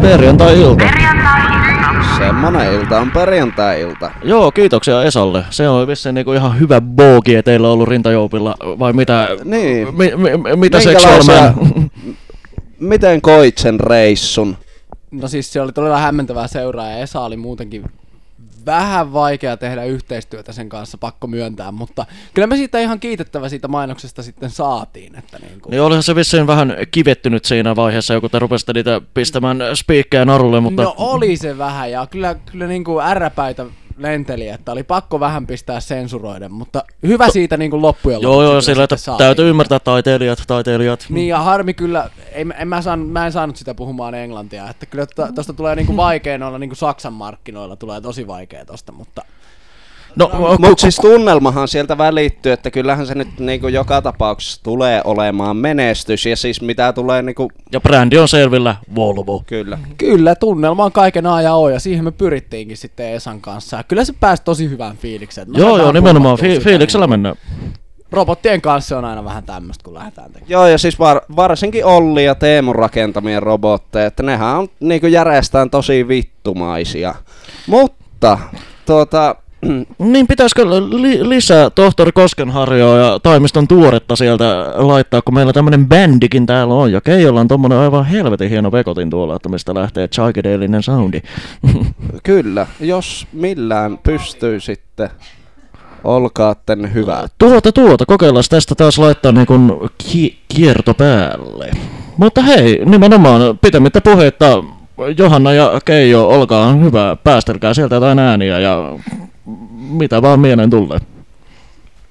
Perjantai-ilta. Semmonen ilta on perjantai-ilta. Joo, kiitoksia Esalle. Se on vissiin niinku ihan hyvä boogi, että teillä on ollut rintajoupilla, vai mitä? Niin. Mitä seksuaalinen? Miten koit sen reissun? No siis se oli todella hämmentävää seuraa ja Esa oli muutenkin vähän vaikea tehdä yhteistyötä sen kanssa, pakko myöntää, mutta kyllä me siitä ihan kiitettävä siitä mainoksesta sitten saatiin. Että niin olihan se vissiin vähän kivettynyt siinä vaiheessa, kun te rupesitte niitä pistämään spiikkejä narulle, mutta... No oli se vähän ja kyllä niin kuin ärräpäitä lenteli, että oli pakko vähän pistää sensuroiden, mutta hyvä siitä niin kuin loppujen lopuksi. Joo, sillä että täytyy ymmärtää taiteilijat. Niin ja harmi kyllä, mä en saanut sitä puhumaan englantia, että kyllä tosta tulee niin kuin vaikea noilla niin kuin Saksan markkinoilla, tulee tosi vaikea tosta, mutta... Mutta siis tunnelmahan sieltä välittyy, että kyllähän se nyt niinku joka tapauksessa tulee olemaan menestys ja siis mitä tulee niinku... Ja brändi on selvillä, Volvo. Kyllä, tunnelma on kaiken A ja O ja siihen me pyrittiinkin sitten Esan kanssa ja kyllä se pääsi tosi hyvään fiilikseen. Joo, nimenomaan fiiliksellä mennään. Robottien kanssa on aina vähän tämmöistä, kun lähdetään tekemään. Joo, ja siis varsinkin Olli ja Teemun rakentamien robotteja, että nehän on niinku järjestään tosi vittumaisia. Mutta, niin pitäisikö lisää tohtori Koskenharjoa ja Taimiston tuoretta sieltä laittaa, kun meillä tämmönen bändikin täällä on, ja Keijolla on tommonen aivan helvetin hieno vekotin tuolla, että mistä lähtee psykedeellinen soundi. Kyllä, jos millään pystyy sitten, olkaatten hyvät. Kokeillaan tästä taas laittaa niin kuin kierto päälle. Mutta hei, nimenomaan pitämättä puhetta, Johanna ja Keijo, olkaa hyvä, päästelkää sieltä jotain ääniä ja mitä vaan mieleen tulee.